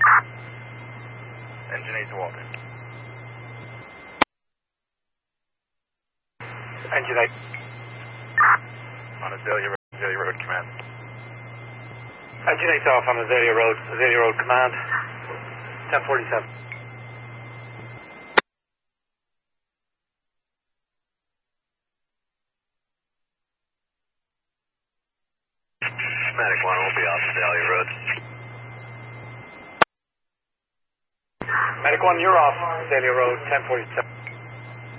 Engine 8 to Walker. Engine 8. On Azalea Road Command. Engine 8's off on Azalea Road Command. 1047. Medic 1 will be off Azalea Road. Medic 1, you're off Azalea Road, 1047.